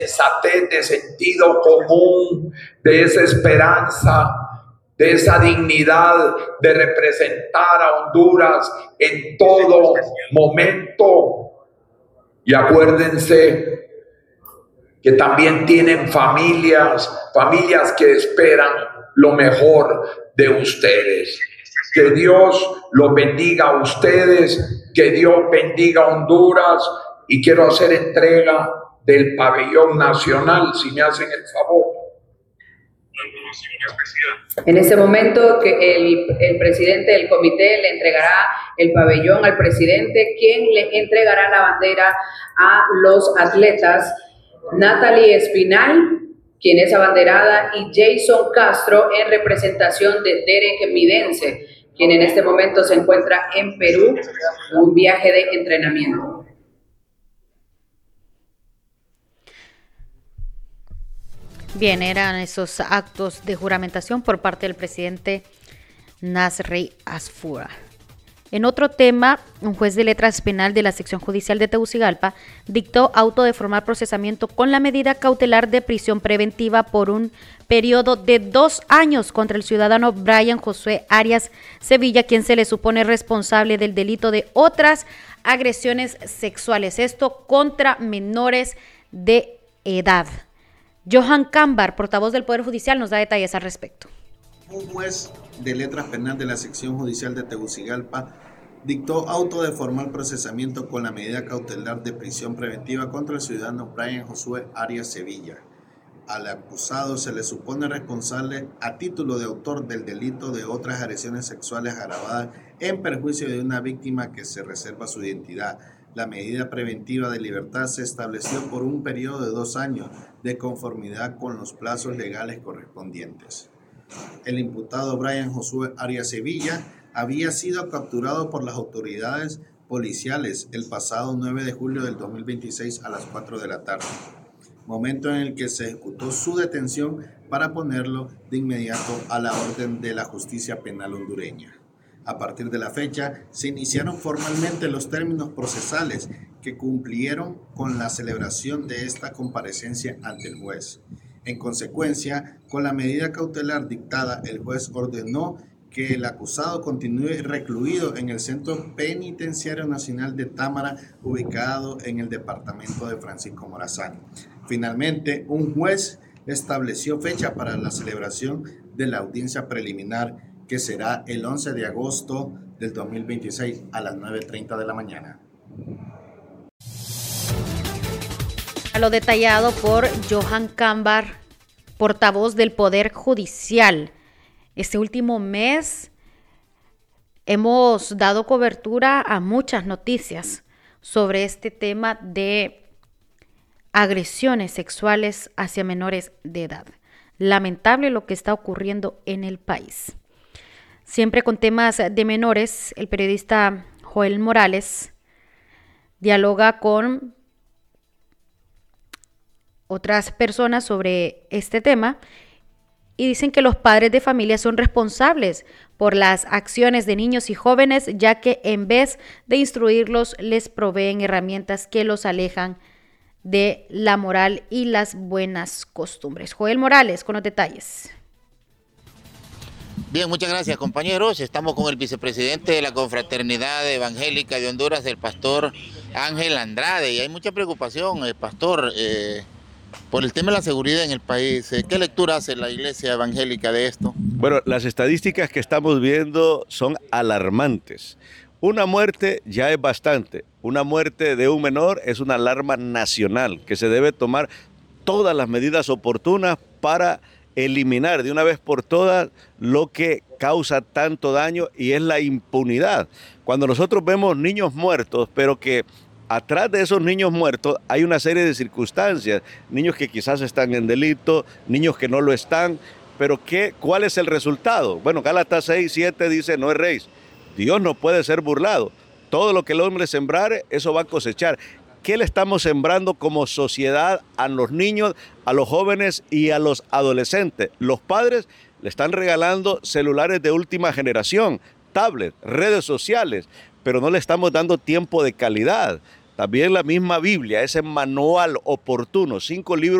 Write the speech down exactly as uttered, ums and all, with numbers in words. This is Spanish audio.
sensatez, de sentido común, de esa esperanza, de esa dignidad de representar a Honduras en todo momento. Y acuérdense que también tienen familias, familias que esperan lo mejor de ustedes. Que Dios los bendiga a ustedes, que Dios bendiga a Honduras, y quiero hacer entrega del pabellón nacional, si me hacen el favor. En ese momento que el, el presidente del comité le entregará el pabellón al presidente, quien le entregará la bandera a los atletas Natalie Espinal, quien es abanderada, y Jason Castro en representación de Derek Midense, quien en este momento se encuentra en Perú, en un viaje de entrenamiento. Bien, eran esos actos de juramentación por parte del presidente Nasri Asfura. En otro tema, un juez de letras penal de la sección judicial de Tegucigalpa dictó auto de formal procesamiento con la medida cautelar de prisión preventiva por un periodo de dos años contra el ciudadano Brian Josué Arias Sevilla, quien se le supone responsable del delito de otras agresiones sexuales, esto contra menores de edad. Johan Cambar, portavoz del Poder Judicial, nos da detalles al respecto. Un juez de letras penal de la sección judicial de Tegucigalpa dictó auto de formal procesamiento con la medida cautelar de prisión preventiva contra el ciudadano Brian Josué Arias Sevilla. Al acusado se le supone responsable a título de autor del delito de otras agresiones sexuales agravadas en perjuicio de una víctima que se reserva su identidad. La medida preventiva de libertad se estableció por un periodo de dos años de conformidad con los plazos legales correspondientes. El imputado Brian Josué Arias Sevilla había sido capturado por las autoridades policiales el pasado nueve de julio del dos mil veintiséis a las cuatro de la tarde, momento en el que se ejecutó su detención para ponerlo de inmediato a la orden de la justicia penal hondureña. A partir de la fecha, se iniciaron formalmente los términos procesales que cumplieron con la celebración de esta comparecencia ante el juez. En consecuencia, con la medida cautelar dictada, el juez ordenó que el acusado continúe recluido en el Centro Penitenciario Nacional de Támara, ubicado en el departamento de Francisco Morazán. Finalmente, un juez estableció fecha para la celebración de la audiencia preliminar, que será el once de agosto del dos mil veintiséis a las nueve treinta de la mañana. A lo detallado por Johan Cambar, portavoz del Poder Judicial. Este último mes hemos dado cobertura a muchas noticias sobre este tema de agresiones sexuales hacia menores de edad. Lamentable lo que está ocurriendo en el país. Siempre con temas de menores, el periodista Joel Morales dialoga con otras personas sobre este tema y dicen que los padres de familia son responsables por las acciones de niños y jóvenes, ya que en vez de instruirlos, les proveen herramientas que los alejan de la moral y las buenas costumbres. Joel Morales con los detalles. Bien, muchas gracias, compañeros. Estamos con el vicepresidente de la Confraternidad Evangélica de Honduras, el pastor Ángel Andrade, y hay mucha preocupación, el pastor, eh, por el tema de la seguridad en el país. ¿Qué lectura hace la Iglesia Evangélica de esto? Bueno, las estadísticas que estamos viendo son alarmantes. Una muerte ya es bastante. Una muerte de un menor es una alarma nacional que se debe tomar todas las medidas oportunas para eliminar de una vez por todas lo que causa tanto daño, y es la impunidad. Cuando nosotros vemos niños muertos, pero que atrás de esos niños muertos hay una serie de circunstancias, niños que quizás están en delito, niños que no lo están, pero ¿qué, ¿cuál es el resultado? Bueno, Gálatas seis, siete dice, no erréis, Dios no puede ser burlado, todo lo que el hombre sembrare, eso va a cosechar. ¿Qué le estamos sembrando como sociedad a los niños, a los jóvenes y a los adolescentes? Los padres le están regalando celulares de última generación, tablets, redes sociales, pero no le estamos dando tiempo de calidad. También la misma Biblia, ese manual oportuno, cinco libros